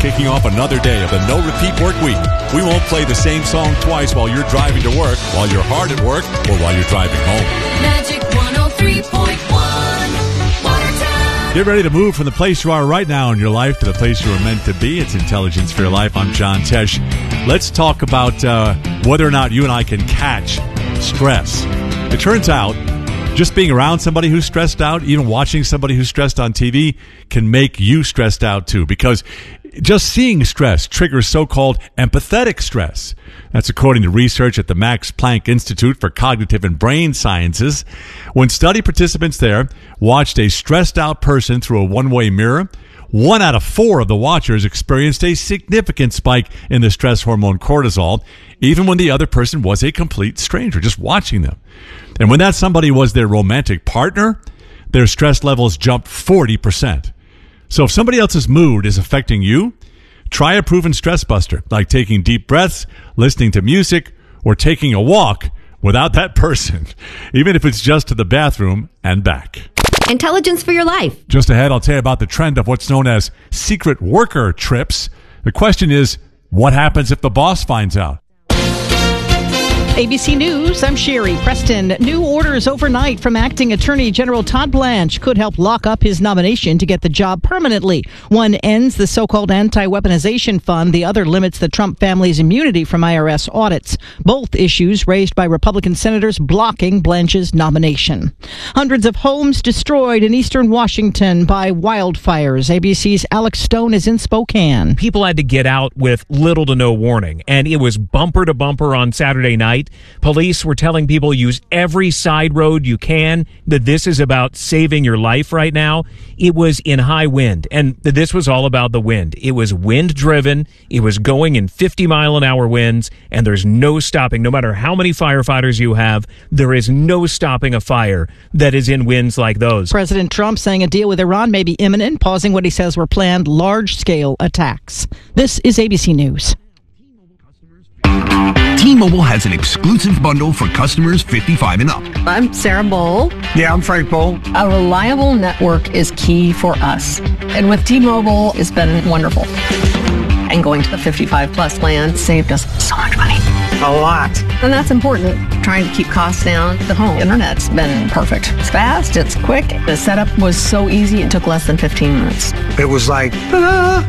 kicking off another day of the No Repeat Work Week. We won't play the same song twice while you're driving to work, while you're hard at work, or while you're driving home. Magic 103.1 Watertown. Get ready to move from the place you are right now in your life to the place you were meant to be. It's Intelligence for Your Life. I'm John Tesh. Let's talk about whether or not you and I can catch stress. It turns out just being around somebody who's stressed out, even watching somebody who's stressed on TV, can make you stressed out too, because just seeing stress triggers so-called empathetic stress. That's according to research at the Max Planck Institute for Cognitive and Brain Sciences. When study participants there watched a stressed out person through a one-way mirror, 1 out of 4 of the watchers experienced a significant spike in the stress hormone cortisol, even when the other person was a complete stranger, just watching them. And when that somebody was their romantic partner, their stress levels jumped 40%. So if somebody else's mood is affecting you, try a proven stress buster, like taking deep breaths, listening to music, or taking a walk without that person, even if it's just to the bathroom and back. Intelligence for Your Life. Just ahead, I'll tell you about the trend of what's known as secret worker trips. The question is, what happens if the boss finds out? ABC News, I'm Sherry Preston. New orders overnight from Acting Attorney General Todd Blanche could help lock up his nomination to get the job permanently. One ends the so-called anti-weaponization fund. The other limits the Trump family's immunity from IRS audits. Both issues raised by Republican senators blocking Blanche's nomination. Hundreds of homes destroyed in eastern Washington by wildfires. ABC's Alex Stone is in Spokane. People had to get out with little to no warning, and it was bumper to bumper on Saturday night. Police were telling people use every side road you can, that this is about saving your life right now. It was in high wind, and this was all about the wind. It was wind driven. It was going in 50-mile-an-hour winds, and there's no stopping. No matter how many firefighters you have, there is no stopping a fire that is in winds like those. President Trump saying a deal with Iran may be imminent, pausing what he says were planned large-scale attacks. This is ABC News. T-Mobile has an exclusive bundle for customers 55 and up. I'm Sarah Bowl. Yeah, I'm Frank Bowl. A reliable network is key for us. And with T-Mobile, it's been wonderful. And going to the 55 plus plan saved us so much money. A lot. And that's important. Trying to keep costs down. The home internet's been perfect. It's fast, it's quick. The setup was so easy, it took less than 15 minutes. It was like, ta-da!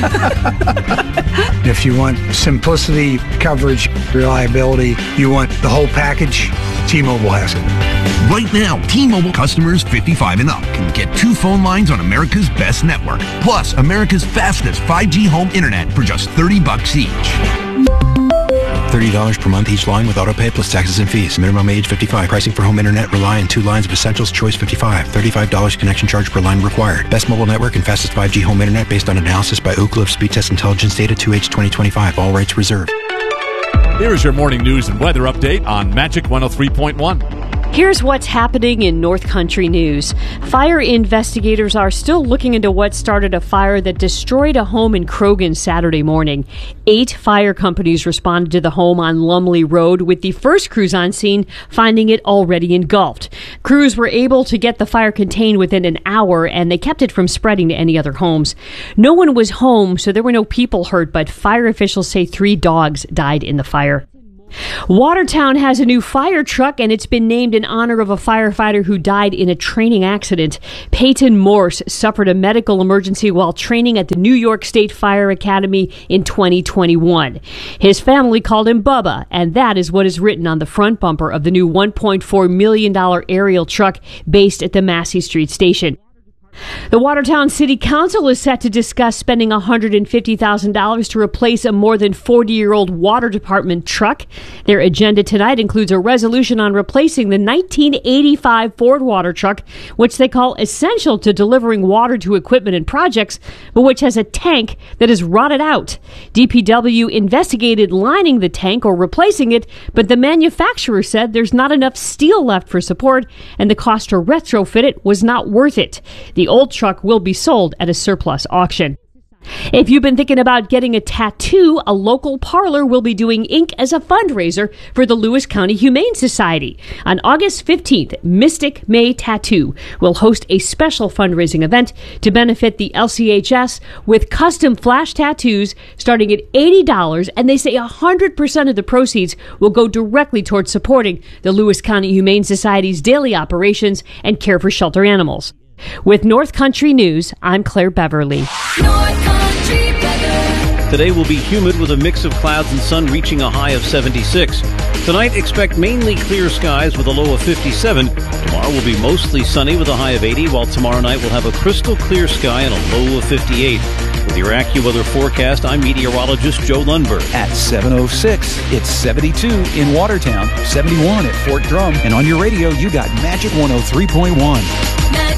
If you want simplicity, coverage, reliability, you want the whole package, T-Mobile has it. Right now, T-Mobile customers 55 and up can get 2 phone lines on America's best network, plus America's fastest 5G home internet for just $30 each. $30 per month each line with autopay plus taxes and fees. Minimum age 55. Pricing for home internet rely on 2 lines of Essentials Choice 55. $35 connection charge per line required. Best mobile network and fastest 5G home internet based on analysis by Ookla of Speed Test Intelligence Data 2H 2025. All rights reserved. Here is your morning news and weather update on Magic 103.1. Here's what's happening in North Country news. Fire investigators are still looking into what started a fire that destroyed a home in Croghan Saturday morning. 8 fire companies responded to the home on Lumley Road, with the first crews on scene finding it already engulfed. Crews were able to get the fire contained within an hour, and they kept it from spreading to any other homes. No one was home, so there were no people hurt, but fire officials say 3 dogs died in the fire. Watertown has a new fire truck, and it's been named in honor of a firefighter who died in a training accident. Peyton Morse suffered a medical emergency while training at the New York State Fire Academy in 2021. His family called him Bubba, and that is what is written on the front bumper of the new $1.4 million aerial truck based at the Massey Street Station. The Watertown City Council is set to discuss spending $150,000 to replace a more than 40-year-old water department truck. Their agenda tonight includes a resolution on replacing the 1985 Ford water truck, which they call essential to delivering water to equipment and projects, but which has a tank that is rotted out. DPW investigated lining the tank or replacing it, but the manufacturer said there's not enough steel left for support, and the cost to retrofit it was not worth it. The old truck will be sold at a surplus auction. If you've been thinking about getting a tattoo, a local parlor will be doing ink as a fundraiser for the Lewis County Humane Society. On August 15th, Mystic May Tattoo will host a special fundraising event to benefit the LCHS with custom flash tattoos starting at $80, and they say 100% of the proceeds will go directly towards supporting the Lewis County Humane Society's daily operations and care for shelter animals. With North Country News, I'm Claire Beverly. Today will be humid with a mix of clouds and sun reaching a high of 76. Tonight, expect mainly clear skies with a low of 57. Tomorrow will be mostly sunny with a high of 80, while tomorrow night we'll have a crystal clear sky and a low of 58. With your AccuWeather forecast, I'm meteorologist Joe Lundberg. At 7:06, it's 72 in Watertown, 71 at Fort Drum, and on your radio, you got Magic 103.1.